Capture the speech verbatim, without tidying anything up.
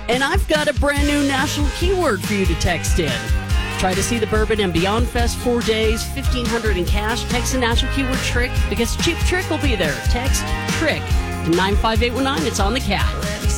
And I've got a brand new national keyword for you to text in. Try to see the Bourbon and Beyond Fest four days, fifteen hundred dollars in cash. Text the national keyword TRICK because Cheap Trick will be there. Text TRICK to nine five eight one nine. It's on the cat.